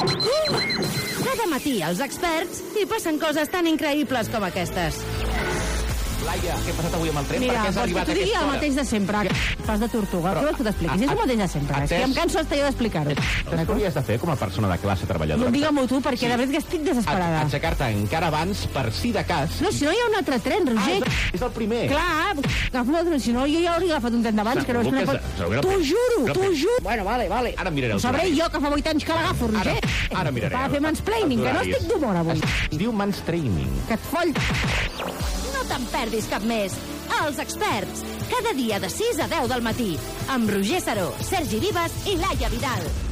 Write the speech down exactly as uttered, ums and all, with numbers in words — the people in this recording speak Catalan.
Cada matí els experts hi passen coses tan increïbles com aquestes. Laia, què ha passat avui amb el tren? Mira, per què has vols que arribat t'ho a digui aquesta el hora? mateix de sempre. Fas de tortuga. Què vols que t'expliquis? És el mateix de sempre. És que em canso hasta jo d'explicar-ho. Saps què hauries de fer com a persona de classe treballadora? Digue-m'ho tu, perquè de veritat que estic desesperada. Aixecar-te encara abans per si de cas... No, si no hi ha un altre tren, Roger. Ah, és el primer. Clar, agafo un altre, si no jo ja hauria agafat un tren d'abans, que no és Segur una que cosa... se- segur que no- T'ho juro, no- t'ho juro. Bueno, vale, vale. Ara miraré Ho els sabré horaris. jo, que fa vuit anys que l'agafo, Roger. Ara, ara miraré. Va fer mansplaining, que no els estic d'humor avui. Es diu mansplaining. Que et foll. No te'n perdis cap més. Els experts, cada dia de sis a deu del matí, amb Roger Saró, Sergi Vives i Laia Vidal.